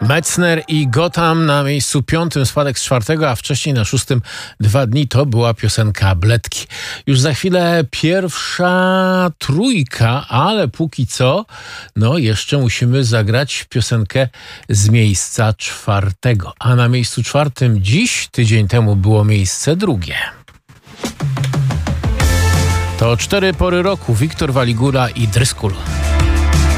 Metzner i Gotham na miejscu 5, spadek z 4, a wcześniej na 6 2 dni to była piosenka Bledki. Już za chwilę pierwsza trójka, ale póki co, jeszcze musimy zagrać piosenkę z miejsca 4. A na miejscu 4 dziś, tydzień temu było miejsce 2. To 4 pory roku, Wiktor Waligura i Dryskul.